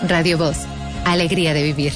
Radio Voz, alegría de vivir.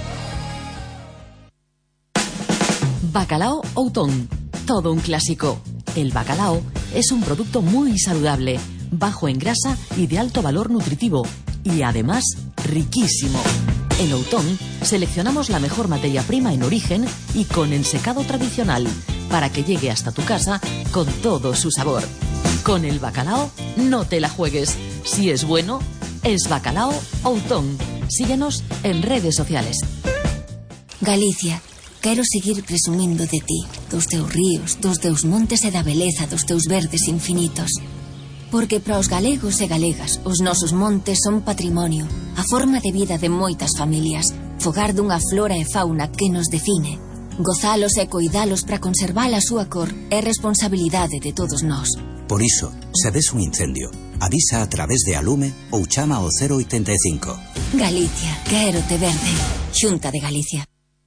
Bacalao Outón, todo un clásico. El bacalao es un producto muy saludable, bajo en grasa y de alto valor nutritivo, y además riquísimo. En Outón seleccionamos la mejor materia prima en origen y con ensecado tradicional, para que llegue hasta tu casa con todo su sabor. Con el bacalao no te la juegues. Si es bueno, es Bacalao Outón. Síguenos en redes sociales. Galicia, quero seguir presumindo de ti, dos teus ríos, dos teus montes e da beleza dos teus verdes infinitos. Porque para os galegos e galegas, os nosos montes son patrimonio, a forma de vida de moitas familias, fogar dunha flora e fauna que nos define. Gozalos e coidalos para conservar a súa cor é responsabilidade de todos nós. Por iso, se ves un incendio, avisa a través de Alume ou chama ao 085. Galicia, quérote verde. Xunta de Galicia.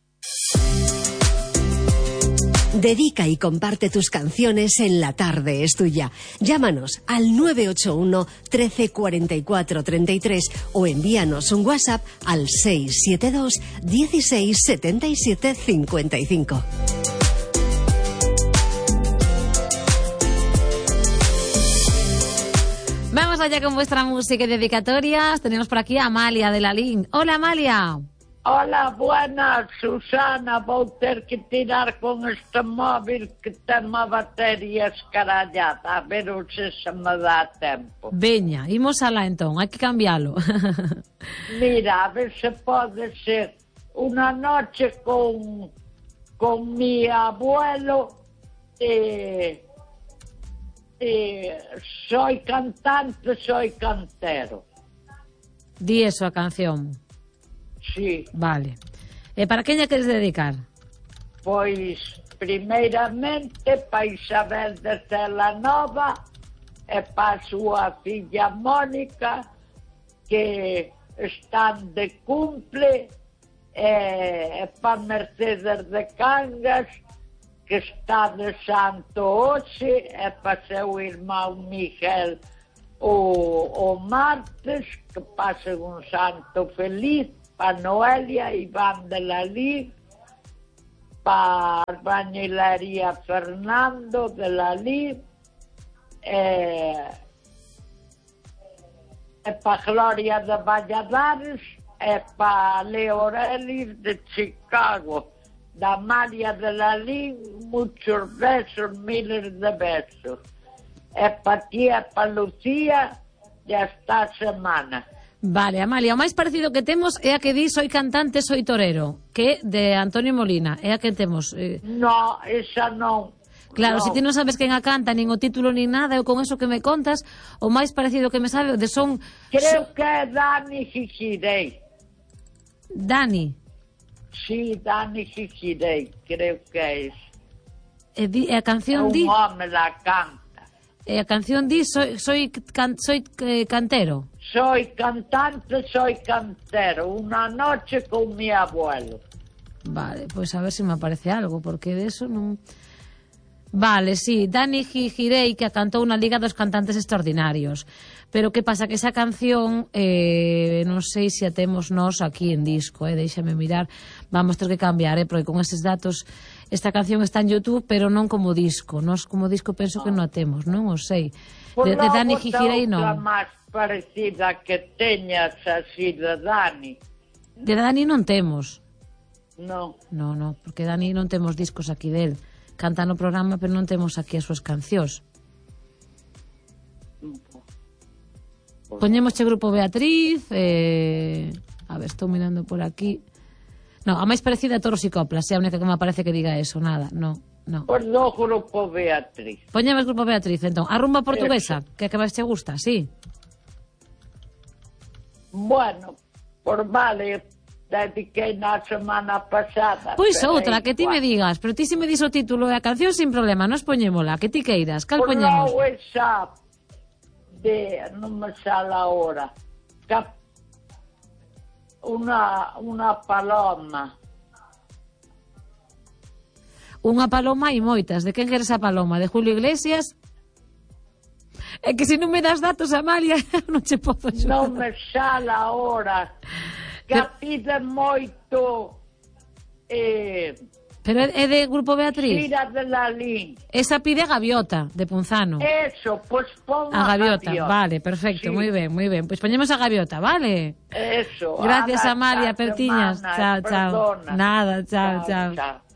Dedica y comparte tus canciones en La Tarde es Tuya. Llámanos al 981 13 44 33 o envíanos un WhatsApp al 672 16 77 55. Vamos allá con vuestra música y dedicatorias. Tenemos por aquí a Amalia de Lalín. Hola, Amalia. Hola, buenas, Susana. Vou ter que tirar con este móvil que ten unha batería escarallada. A ver se me dá tempo. Veña, imos alá entón, hai que cambialo. Mira, a ver se pode ser Una noche con mi abuelo. Soy cantante, soy cantero. Di eso a canción. Sí. Vale. Para quen lle queres dedicar? Pois, primeiramente, pa Isabel de Cela Nova e pa súa filla Mónica, que están de cumple, e pa Mercedes de Cangas, que está de santo hoxe, e pa seu irmão Miguel o martes, que pasen un santo feliz, pa Noelia, Iván de Lalín, pa Albañilería Fernando de Lalín, e pa Gloria de Valladares, e pa Leo Orelis de Chicago, da María de Lalín, muchos besos, miles de besos. E pa ti e pa Lucía, ya esta semana. Vale, Amalia, o máis parecido que temos é a que di Soy cantante, soy torero, que é de Antonio Molina, é a que temos. No, esa non. Claro, no. se ti non sabes quen a canta, nin o título nin nada, eu con eso que me contas, o máis parecido que me sabe de son... Creo que é Dani Gigirei. Dani? Sí, Dani Gigirei, creo que é eso. E a canción di... Un home la canta. E a canción di soy cantero. Soy cantante, soy cantero. Una noche con mi abuelo. Vale, pues a ver si me aparece algo, porque de eso non... Vale, sí, Dani Gigirei, que cantou unha liga dos cantantes extraordinarios. Pero que pasa que esa canción non sei se a temos nós aquí en disco, déixame mirar. Vamos ter que cambiar, porque con eses datos esta canción está en YouTube, pero non como disco. Nós como disco penso que non a temos, non o sei. De Dani Gigirei non. Outra máis parecida que teñas así de Dani. De Dani non temos. Non. Non, porque Dani non temos discos aquí del. Canta no programa, pero non temos aquí as súas cancións. Poñémosche Grupo Beatriz, a ver, estou mirando por aquí. No, a máis parecida a Toros e Coplas, é a única que me parece que diga eso, nada, no. Pois no Grupo Beatriz. Poñemos Grupo Beatriz, entón. A rumba portuguesa, que máis te gusta, sí? Bueno, por vale, dediquei na semana pasada. Pois outra, que ti me digas, pero ti se me dis o título e a canción sin problema, nos poñémola, que ti queiras, cal poñemos? Por esa de, non me sale ahora, unha paloma. Unha paloma e moitas, de quen queres a paloma? De Julio Iglesias? É que se non me das datos, Amalia, non che podo axudar. Non me sale ahora. Que pide moito... Pero é de Grupo Beatriz? Xira de Lalín. Esa pide a Gaviota, de Punzano. Eso, pues pon A Gaviota, vale, perfecto, Sí. moi ben, moi ben. Pois poñemos a Gaviota, vale? Eso. Gracias, Ala, Amalia, esta Pertiñas. semana, Chao, chao. perdona. Nada, chao, chao. Chao.